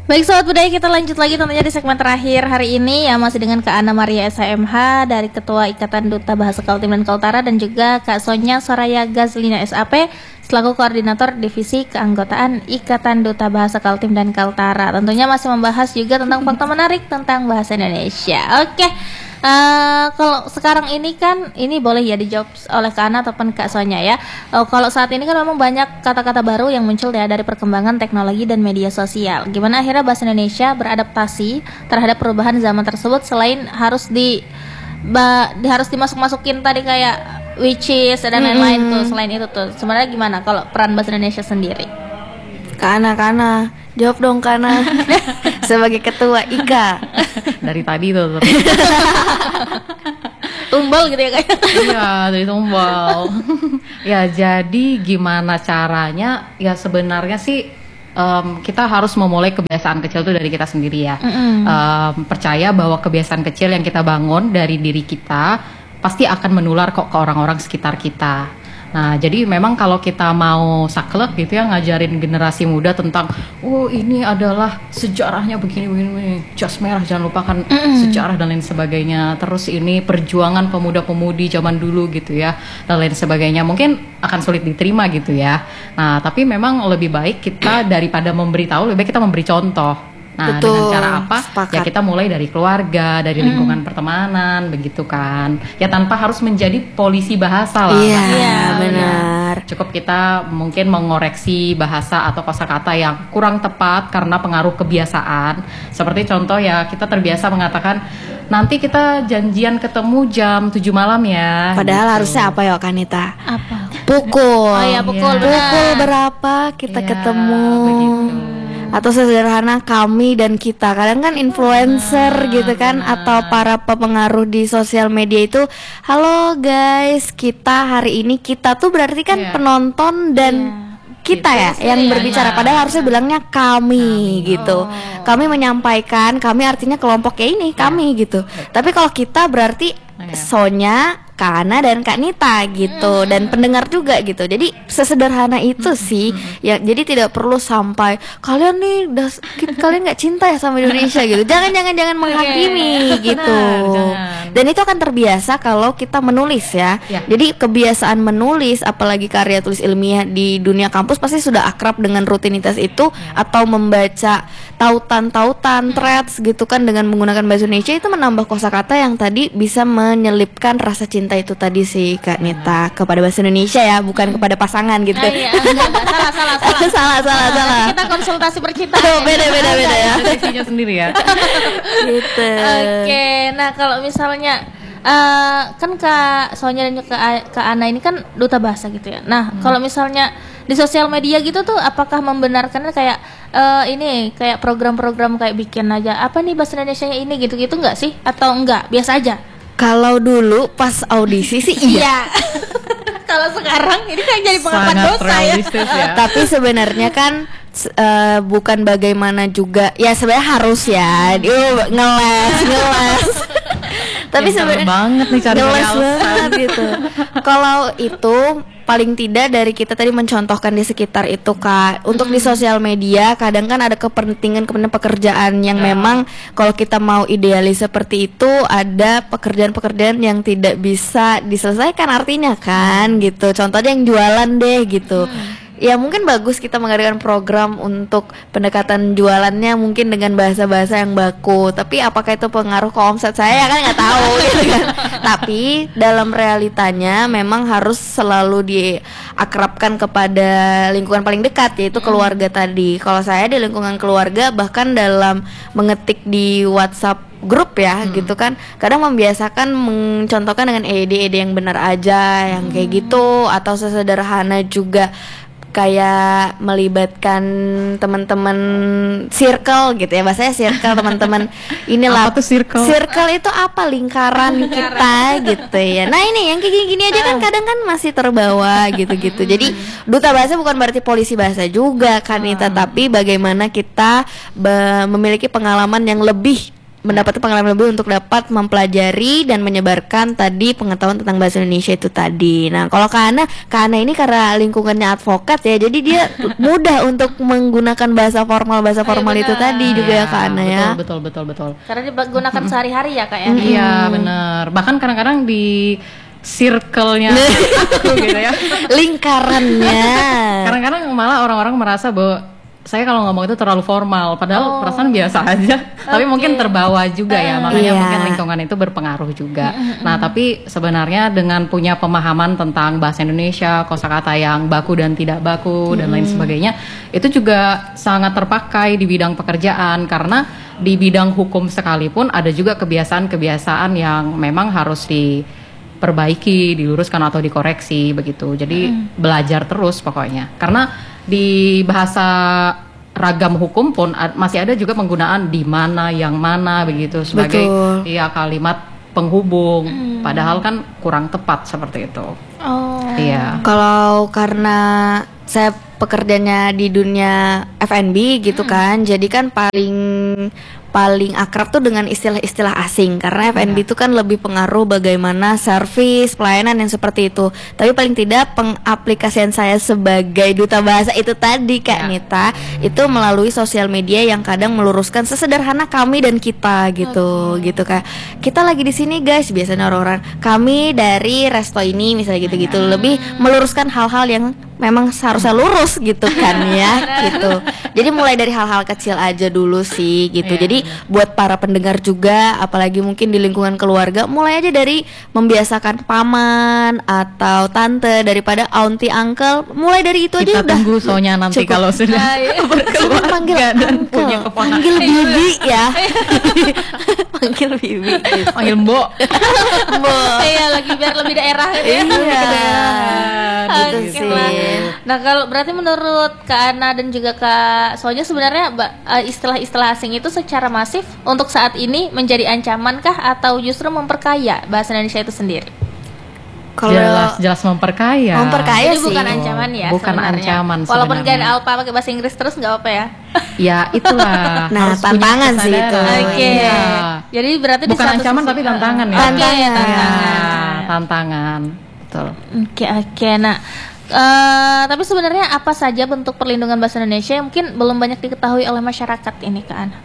Baik Sobat Budaya, kita lanjut lagi tentunya di segmen terakhir hari ini ya, masih dengan Kak Ana Maria SHMH dari Ketua Ikatan Duta Bahasa Kaltim dan Kaltara, dan juga Kak Sonya Soraya Gazlina SAP selaku Koordinator Divisi Keanggotaan Ikatan Duta Bahasa Kaltim dan Kaltara. Tentunya masih membahas juga tentang fakta menarik tentang bahasa Indonesia. Oke. Kalau sekarang ini kan, ini boleh ya dijawab oleh Kak Ana ataupun Kak Sonya ya. Kalau saat ini kan memang banyak kata-kata baru yang muncul ya dari perkembangan teknologi dan media sosial. Gimana akhirnya bahasa Indonesia beradaptasi terhadap perubahan zaman tersebut, selain harus harus dimasuk-masukin tadi kayak which is dan lain-lain tuh. Selain itu tuh sebenarnya gimana kalau peran bahasa Indonesia sendiri? Kak Ana, jawab dong Kak Ana. Sebagai ketua IKA. Dari tadi tuh. Tumbal gitu ya kayak. Iya, dari tumbal. Ya, jadi gimana caranya? Ya sebenarnya sih kita harus memulai kebiasaan kecil tuh dari kita sendiri ya. Percaya bahwa kebiasaan kecil yang kita bangun dari diri kita pasti akan menular kok ke orang-orang sekitar kita. Nah, jadi memang kalau kita mau saklek gitu ya, ngajarin generasi muda tentang ini adalah sejarahnya begini, jas merah jangan lupakan sejarah dan lain sebagainya. Terus ini perjuangan pemuda-pemudi zaman dulu gitu ya, dan lain sebagainya. Mungkin akan sulit diterima gitu ya. Nah, tapi memang lebih baik kita daripada memberitahu, lebih baik kita memberi contoh. Nah, betul, dengan cara apa? sepakat. Ya kita mulai dari keluarga, dari lingkungan pertemanan, begitu kan. Ya tanpa harus menjadi polisi bahasa lah. Iya, benar. Cukup kita mungkin mengoreksi bahasa atau kosakata yang kurang tepat karena pengaruh kebiasaan. Seperti contoh ya, kita terbiasa mengatakan nanti kita janjian ketemu jam 7 malam ya. Padahal gitu. Harusnya apa ya Kanita? Apa? Pukul. Oh iya, pukul. Pukul berapa kita ketemu? Begitu. Atau sederhana kami dan kita. Kadang kan influencer gitu kan, atau para pengaruh di sosial media itu, halo guys, kita hari ini, kita tuh berarti kan penonton dan kita ya yang berbicara, padahal harusnya bilangnya kami gitu. Kami menyampaikan, kami artinya kelompok ya ini, kami gitu. Tapi kalau kita berarti Sonya, Kak Ana dan Kak Nita gitu, dan pendengar juga gitu. Jadi sesederhana itu sih ya. Jadi tidak perlu sampai kalian nih kalian nggak cinta ya sama Indonesia gitu. Jangan menghakimi gitu. Dan itu akan terbiasa kalau kita menulis ya. Jadi kebiasaan menulis, apalagi karya tulis ilmiah di dunia kampus pasti sudah akrab dengan rutinitas itu, atau membaca tautan-tautan, threads gitu kan dengan menggunakan bahasa Indonesia, itu menambah kosakata yang tadi bisa menyelipkan rasa cinta itu tadi sih Kak Nita, kepada bahasa Indonesia ya, bukan kepada pasangan gitu. Iya. Salah. Kita konsultasi percintaan. Beda ya. Definisinya sendiri ya. Gitu. Oke, nah kalau misalnya kan Kak Sonya dan Kak Ana ini kan duta bahasa gitu ya. Nah, kalau misalnya di sosial media gitu tuh, apakah membenarkannya kayak ini kayak program-program kayak bikin aja apa nih bahasa Indonesianya ini gitu-gitu nggak sih? Atau enggak? Biasa aja? Kalau dulu pas audisi sih iya. Kalau sekarang ini kan jadi pengakuan dosa ya. Tapi sebenarnya kan bukan bagaimana juga ya, sebenarnya harus ya. Ngeles. Tapi sebenarnya banget nih cara ngeles banget gitu. Kalau itu paling tidak dari kita tadi mencontohkan di sekitar itu Kak. Untuk di sosial media kadang kan ada kepentingan pekerjaan yang memang kalau kita mau idealis seperti itu, ada pekerjaan-pekerjaan yang tidak bisa diselesaikan artinya kan gitu. Contohnya yang jualan deh gitu. Ya mungkin bagus kita mengadakan program untuk pendekatan jualannya mungkin dengan bahasa-bahasa yang baku. Tapi apakah itu pengaruh ke omset saya kan nggak tahu gitu kan. Tapi dalam realitanya memang harus selalu diakrabkan kepada lingkungan paling dekat, yaitu keluarga tadi. Kalau saya di lingkungan keluarga, bahkan dalam mengetik di WhatsApp grup ya gitu kan, kadang membiasakan mencontohkan dengan ED yang benar aja yang kayak gitu, atau sesederhana juga kayak melibatkan teman-teman circle gitu ya, bahasanya circle teman-teman inilah. Apa tuh circle? Circle itu apa? Lingkaran kita gitu ya. Nah ini yang kayak gini aja kan kadang kan masih terbawa gitu-gitu. Jadi duta bahasa bukan berarti polisi bahasa juga kan, tetapi bagaimana kita memiliki pengalaman yang lebih mendapatkan pengalaman lebih untuk dapat mempelajari dan menyebarkan tadi pengetahuan tentang bahasa Indonesia itu tadi. Nah, kalau Kak Ana ini karena lingkungannya advokat ya, jadi dia mudah untuk menggunakan bahasa formal itu tadi juga ya Kak Ana ya. Betul. Karena digunakan sehari-hari ya Kak ya. Iya benar. Bahkan kadang-kadang di circle-nya aku gitu ya. Lingkarannya. Kadang-kadang malah orang-orang merasa bahwa saya kalau ngomong itu terlalu formal, padahal perasaan biasa aja. Tapi mungkin terbawa juga ya, makanya mungkin lingkungan itu berpengaruh juga. Nah, tapi sebenarnya dengan punya pemahaman tentang bahasa Indonesia, kosakata yang baku dan tidak baku dan lain sebagainya, itu juga sangat terpakai di bidang pekerjaan, karena di bidang hukum sekalipun ada juga kebiasaan-kebiasaan yang memang harus diperbaiki, diluruskan atau dikoreksi begitu. Jadi belajar terus pokoknya. Karena di bahasa ragam hukum pun masih ada juga penggunaan di mana, yang mana begitu sebagai kalimat penghubung. Padahal kan kurang tepat seperti itu. Iya. Kalau karena saya pekerjaannya di dunia F&B gitu kan, jadi kan paling akrab tuh dengan istilah-istilah asing, karena F&B itu kan lebih pengaruh bagaimana servis, pelayanan yang seperti itu. Tapi paling tidak pengaplikasian saya sebagai duta bahasa itu tadi Kak Nita, itu melalui sosial media yang kadang meluruskan sesederhana kami dan kita gitu Kak. Kita lagi di sini guys, biasanya orang-orang kami dari resto ini misalnya gitu-gitu, lebih meluruskan hal-hal yang memang seharusnya lurus gitu kan ya gitu. Jadi mulai dari hal-hal kecil aja dulu sih gitu. Jadi buat para pendengar juga, apalagi mungkin di lingkungan keluarga, mulai aja dari membiasakan paman atau tante daripada auntie uncle. Mulai dari itu aja kita udah. Tunggu soalnya nanti cukup. Kalau sudah berkeluarga panggil dan punya keponakan. Panggil bibi ya. Panggil bibi. Panggil mbok. Iya, lagi biar lebih daerah gitu ya. Gitu Oke sih. lah. Nah, kalau berarti menurut Kak Ana dan juga Kak Sonya, sebenarnya istilah-istilah asing itu secara masif untuk saat ini menjadi ancaman kah atau justru memperkaya bahasa Indonesia itu sendiri? Kalau jelas memperkaya. Jadi sih. bukan ancaman ya Bukan sebenarnya. ancaman Walaupun sebenarnya. kan Alpa pakai bahasa Inggris terus nggak apa ya. Ya itulah. Nah, harus punya tantangan sih itu. kesadaran. Oke. Iya. Jadi berarti di Bukan satu ancaman sisi- tapi tantangan ya. Oke, Tantangan. tantangan. Tantangan. Betul. Oke. Nah, tapi sebenarnya apa saja bentuk perlindungan bahasa Indonesia yang mungkin belum banyak diketahui oleh masyarakat ini, Kak Ana?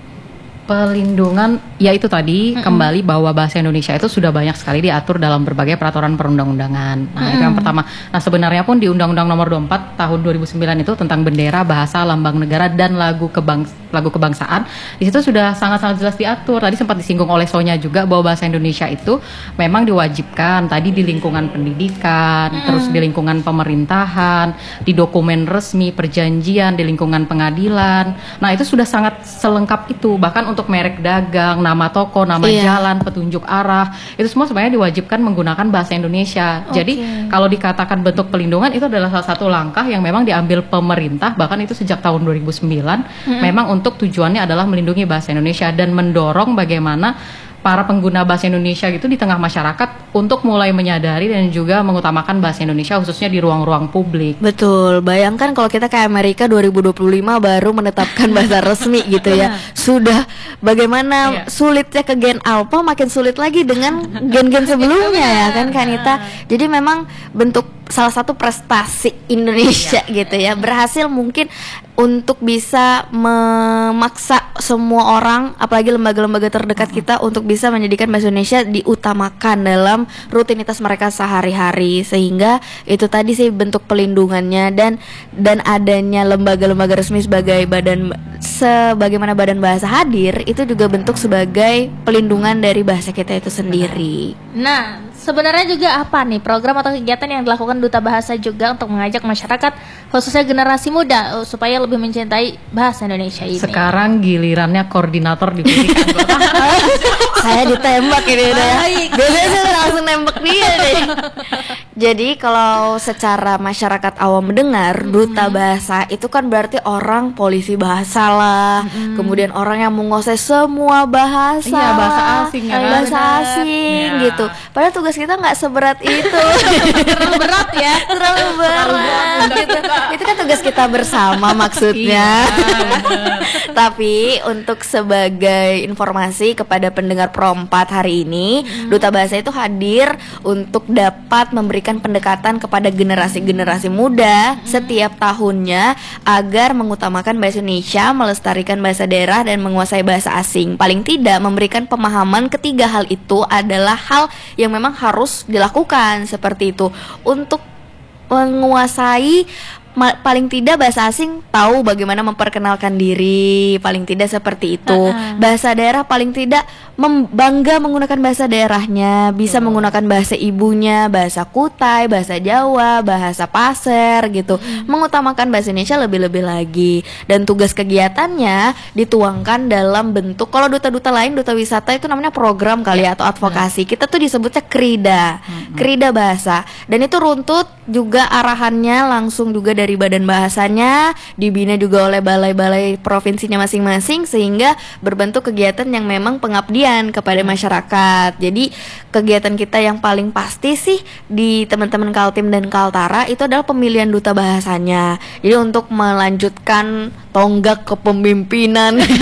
Pelindungan, ya itu tadi kembali bahwa bahasa Indonesia itu sudah banyak sekali diatur dalam berbagai peraturan perundang-undangan. Nah, itu yang pertama. Nah, sebenarnya pun di Undang-Undang Nomor 24 Tahun 2009 itu tentang bendera, bahasa, lambang negara dan lagu kebangsaan, di situ sudah sangat-sangat jelas diatur. Tadi sempat disinggung oleh Sonya juga bahwa bahasa Indonesia itu memang diwajibkan tadi di lingkungan pendidikan, terus di lingkungan pemerintahan, di dokumen resmi, perjanjian, di lingkungan pengadilan. Nah, itu sudah sangat selengkap itu. Bahkan untuk merek dagang, nama toko, nama jalan, petunjuk arah, itu semua sebenarnya diwajibkan menggunakan bahasa Indonesia. Jadi kalau dikatakan bentuk pelindungan itu adalah salah satu langkah yang memang diambil pemerintah, bahkan itu sejak tahun 2009, memang untuk tujuannya adalah melindungi bahasa Indonesia dan mendorong bagaimana para pengguna bahasa Indonesia gitu di tengah masyarakat untuk mulai menyadari dan juga mengutamakan bahasa Indonesia khususnya di ruang-ruang publik. Betul, bayangkan kalau kita kayak Amerika 2025 baru menetapkan bahasa resmi gitu ya. Sudah bagaimana sulitnya ke Gen Alpha, makin sulit lagi dengan gen-gen sebelumnya ya kan Kanita. Jadi memang bentuk salah satu prestasi Indonesia gitu ya, berhasil mungkin untuk bisa memaksa semua orang, apalagi lembaga-lembaga terdekat kita untuk bisa menjadikan bahasa Indonesia diutamakan dalam rutinitas mereka sehari-hari, sehingga itu tadi sih bentuk pelindungannya dan adanya lembaga-lembaga resmi sebagaimana badan bahasa hadir itu juga bentuk sebagai pelindungan dari bahasa kita itu sendiri. Nah, sebenarnya juga apa nih program atau kegiatan yang dilakukan Duta Bahasa juga untuk mengajak masyarakat khususnya generasi muda supaya lebih mencintai bahasa Indonesia ini? Sekarang gilirannya koordinator di fisik anggota. Saya ditembak ini udah ya. Biasanya saya langsung nembak dia deh. Jadi kalau secara masyarakat awam mendengar Duta Bahasa itu kan berarti orang polisi bahasa lah, kemudian orang yang menguasai semua bahasa. Iya, bahasa asing ya kan? Bahasa asing gitu. Padahal tugas kita nggak seberat itu. Terlalu berat ya. Terlalu berat gitu. Itu kan tugas kita bersama maksudnya. Tapi untuk sebagai informasi kepada pendengar Pro 4 hari ini, Duta Bahasa itu hadir untuk dapat memberikan pendekatan kepada generasi-generasi muda setiap tahunnya agar mengutamakan bahasa Indonesia, melestarikan bahasa daerah dan menguasai bahasa asing. Paling tidak memberikan pemahaman ketiga hal itu adalah hal yang memang harus dilakukan seperti itu untuk menguasai paling tidak bahasa asing, tahu bagaimana memperkenalkan diri, paling tidak seperti itu. Bahasa daerah paling tidak bangga menggunakan bahasa daerahnya, bisa menggunakan bahasa ibunya, bahasa Kutai, bahasa Jawa, bahasa Pasir gitu. Mengutamakan bahasa Indonesia lebih-lebih lagi. Dan tugas kegiatannya dituangkan dalam bentuk, kalau duta-duta lain, duta wisata itu namanya program kali ya, atau advokasi. Kita tuh disebutnya krida, krida bahasa. Dan itu runtut juga arahannya langsung juga dari badan bahasanya, dibina juga oleh balai-balai provinsinya masing-masing, sehingga berbentuk kegiatan yang memang pengabdian kepada masyarakat. Jadi kegiatan kita yang paling pasti sih di teman-teman Kaltim dan Kaltara itu adalah pemilihan duta bahasanya. Jadi untuk melanjutkan tonggak kepemimpinan